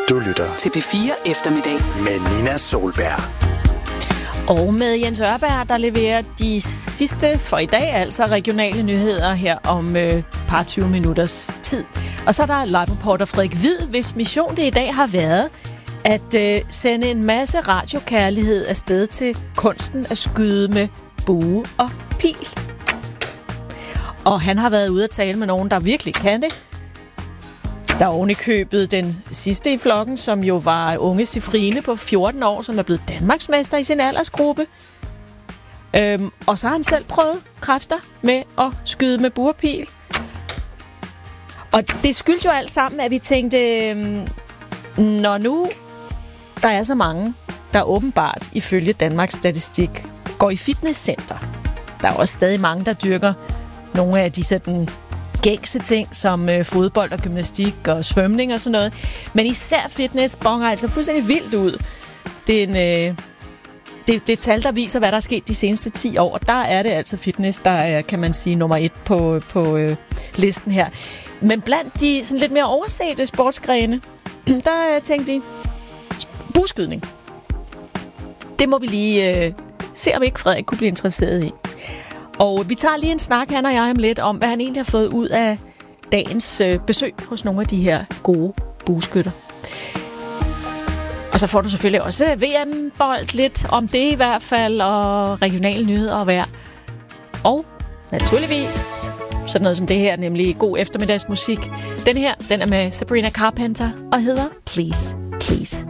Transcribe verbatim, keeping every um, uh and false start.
Du lytter til P fire Eftermiddag med Nina Solberg. Og med Jens Ørberg, der leverer de sidste for i dag, altså regionale nyheder her om øh, par tyve minutters tid. Og så er der live-reporter Frederik Hvid, hvis mission det i dag har været at øh, sende en masse radiokærlighed afsted til kunsten at skyde med bue og pil. Og han har været ude at tale med nogen, der virkelig kan det. Der er oven i købet den sidste i flokken, som jo var unge Sifrine på fjorten år, som er blevet Danmarksmester i sin aldersgruppe. Øhm, og så har han selv prøvet kræfter med at skyde med burpil. Og det skyldte jo alt sammen, at vi tænkte, øhm, når nu der er så mange, der åbenbart ifølge Danmarks Statistik går i fitnesscenter. Der er også stadig mange, der dyrker nogle af de sådan gængse ting, som øh, fodbold og gymnastik og svømning og sådan noget. Men især fitness bonger altså fuldstændig vildt ud. Det er en, øh, det, det er tal, der viser, hvad der er sket de seneste ti år. Og der er det altså fitness, der er, kan man sige, nummer et på, på øh, listen her. Men blandt de sådan lidt mere oversete sportsgrene, der tænkte vi, bueskydning. Det må vi lige øh, se, om ikke Frederik kunne blive interesseret i. Og vi tager lige en snak, han og jeg, om lidt, om hvad han egentlig har fået ud af dagens øh, besøg hos nogle af de her gode bueskytter. Og så får du selvfølgelig også V M-bold, lidt om det i hvert fald, og regionale nyheder og vejr. Og naturligvis sådan noget som det her, nemlig god eftermiddagsmusik. Den her, den er med Sabrina Carpenter og hedder Please, Please.